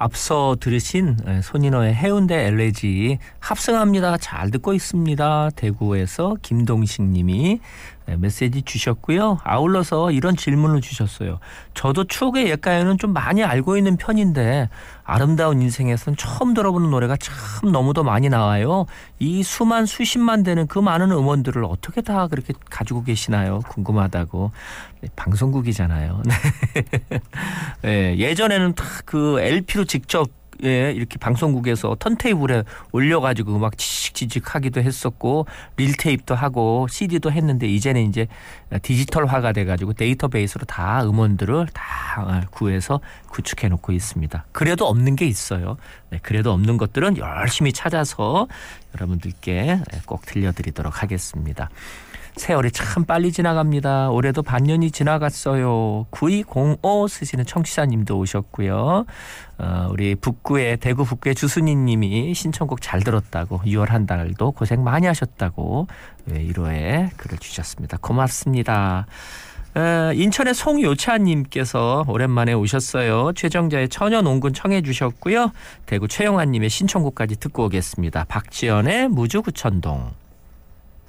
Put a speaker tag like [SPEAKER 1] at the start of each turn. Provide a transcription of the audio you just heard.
[SPEAKER 1] 앞서 들으신 손인어의 해운대 엘레지 합승합니다. 잘 듣고 있습니다. 대구에서 김동식 님이 메시지 주셨고요. 아울러서 이런 질문을 주셨어요. 저도 추억의 옛가요는 좀 많이 알고 있는 편인데 아름다운 인생에서는 처음 들어보는 노래가 참 너무도 많이 나와요. 이 수십만 되는 그 많은 음원들을 어떻게 다 그렇게 가지고 계시나요? 궁금하다고. 방송국이잖아요. 네, 예전에는 다 그 LP로 직접 이렇게 방송국에서 턴테이블에 올려가지고 음악 지직하기도 했었고 릴테이프도 하고 CD도 했는데 이제는 이제 디지털화가 돼가지고 데이터베이스로 다 음원들을 다 구해서 구축해 놓고 있습니다. 그래도 없는 게 있어요. 네, 그래도 없는 것들은 열심히 찾아서 여러분들께 꼭 들려드리도록 하겠습니다. 세월이 참 빨리 지나갑니다. 올해도 반년이 지나갔어요. 9205 쓰시는 청취자님도 오셨고요. 우리 대구 북구의 주순이 님이 신청곡 잘 들었다고 6월 한 달도 고생 많이 하셨다고 1호에 글을 주셨습니다. 고맙습니다. 인천의 송요차님께서 오랜만에 오셨어요. 최정자의 처녀농군 청해 주셨고요. 대구 최영환님의 신청곡까지 듣고 오겠습니다. 박지연의 무주구천동.